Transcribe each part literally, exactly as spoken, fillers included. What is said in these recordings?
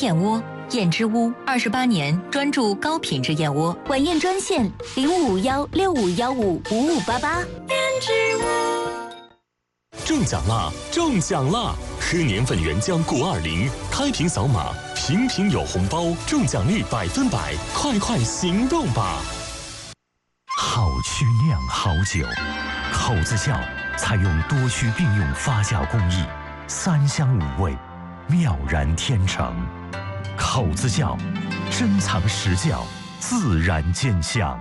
燕窝，燕之屋二十八年专注高品质燕窝， 晚宴专线零五五幺六五幺五五五八八。 燕之屋。 中奖啦！中奖啦！喝年份原浆谷二零，开瓶扫码，瓶瓶有红包，中奖率百分百，快快行动吧！ 好曲酿好酒，口子窖采用多区并用发酵工艺，三香五味，妙然天成。口子窖，珍藏实窖，自然见香。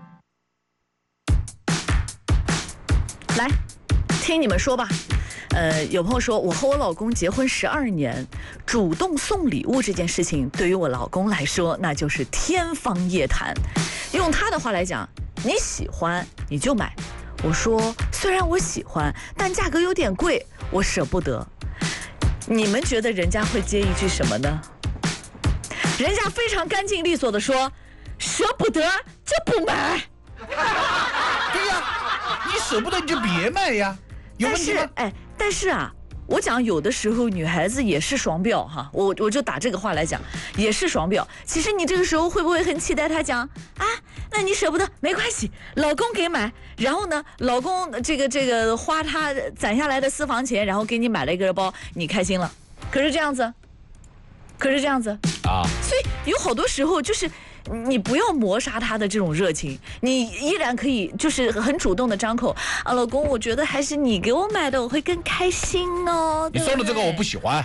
来，听你们说吧。呃，有朋友说，我和我老公结婚十二年，主动送礼物这件事情，对于我老公来说，那就是天方夜谭。用他的话来讲，你喜欢你就买。我说，虽然我喜欢，但价格有点贵，我舍不得。你们觉得人家会接一句什么呢？人家非常干净利索的说，舍不得就不买。 对呀，你舍不得你就别买呀。有问题吗？ 哎，但是啊，我讲有的时候女孩子也是双标哈，我我就打这个话来讲，也是双标。其实你这个时候会不会很期待他讲啊？那你舍不得没关系，老公给买，然后呢，老公这个这个花他攒下来的私房钱，然后给你买了一个包，你开心了。可是这样子，可是这样子啊， 所以有好多时候就是。你不要磨杀他的这种热情，你依然可以就是很主动的张口啊，老公，我觉得还是你给我买的，我会更开心哦。 你送的这个我不喜欢。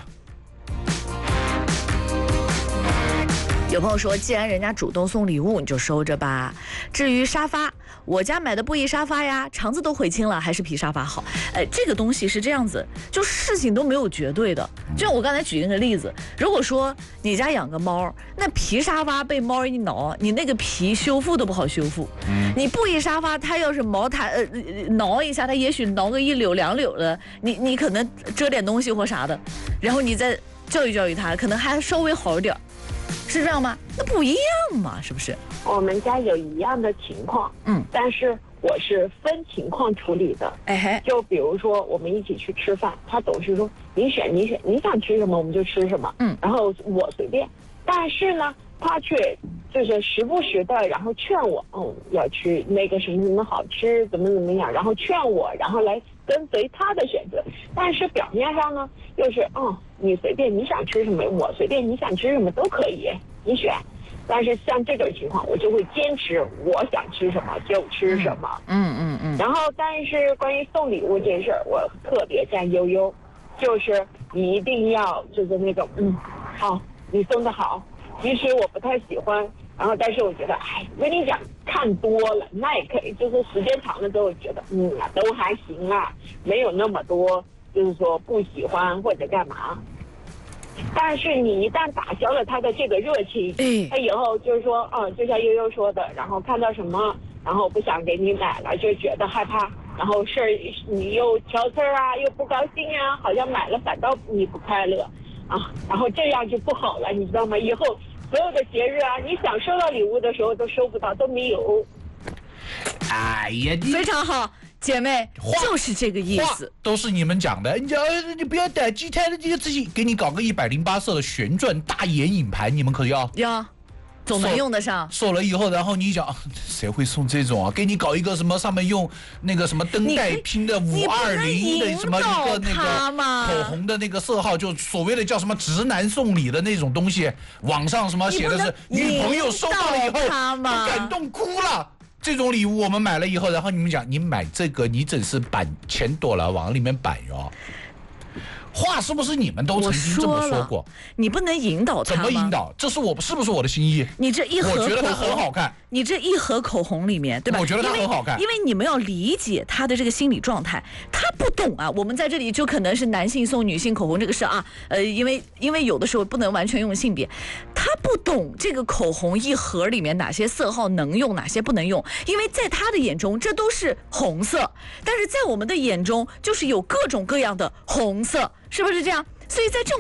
有朋友说，既然人家主动送礼物，你就收着吧。至于沙发，我家买的布艺沙发呀，肠子都悔青了，还是皮沙发好。哎，这个东西是这样子，就事情都没有绝对的。就像我刚才举那个例子，如果说你家养个猫，那皮沙发被猫一挠，你那个皮修复都不好修复。嗯、你布艺沙发，它要是毛它呃挠一下，它也许挠个一绺两绺的，你你可能遮点东西或啥的，然后你再教育教育它，可能还稍微好一点。是这样吗？那不一样嘛，是不是？ 我们家有一样的情况，嗯，但是我是分情况处理的。哎，就比如说我们一起去吃饭，他总是说你选你选，你想吃什么我们就吃什么，嗯，然后我随便。但是呢，他却就是时不时的，然后劝我，嗯，要去那个什么什么好吃，怎么怎么样，然后劝我，然后来跟随他的选择。但是表面上呢，又是嗯，你随便你想吃什么，我随便你想吃什么都可以，你选。但是像这种情况，我就会坚持我想吃什么就吃什么。嗯嗯嗯。然后，但是关于送礼物这事儿，我特别占悠悠，就是你一定要就是那种嗯，好，你送的好，其实我不太喜欢。然后，但是我觉得，哎，跟你讲，看多了那也可以，就是时间长了之后，觉得嗯，都还行啊，没有那么多，就是说不喜欢或者干嘛。但是你一旦打消了他的这个热情，他以后就是说，嗯，就像悠悠说的，然后看到什么，然后不想给你买了，就觉得害怕，然后事儿你又挑刺儿啊，又不高兴啊，好像买了反倒你不快乐啊，然后这样就不好了，你知道吗？以后所有的节日啊，你想收到礼物的时候都收不到，都没有。 哎呀，你非常好。姐妹，就是这个意思， 都是你们讲的。你讲，你不要带机台的这个自己，给你搞个一百零八色的旋转大眼影盘，你们可要？ 要，总能用得上。 收了以后，然后你讲，谁会送这种啊？给你搞一个什么上面用那个什么灯带拼的五二零的什么一个那个口红的那个色号，就所谓的叫什么直男送礼的那种东西，网上什么写的是女朋友收到了以后感动哭了。这种礼物我们买了以后，然后你们讲，你买这个你真是板钱多了往里面摆哟。话是不是你们都曾经这么说过？ 你不能引导他吗？ 怎么引导？这是我是不是我的心意？ 你这一盒口红， 我觉得它很好看。 你这一盒口红里面，对吧？ 我觉得它很好看， 因为因为你们要理解他的这个心理状态，他不懂啊。我们在这里就可能是男性送女性口红这个事啊，呃，因为因为有的时候不能完全用性别，他不懂这个口红一盒里面哪些色号能用，哪些不能用，因为在他的眼中这都是红色，但是在我们的眼中就是有各种各样的红色，是不是这样？所以在这种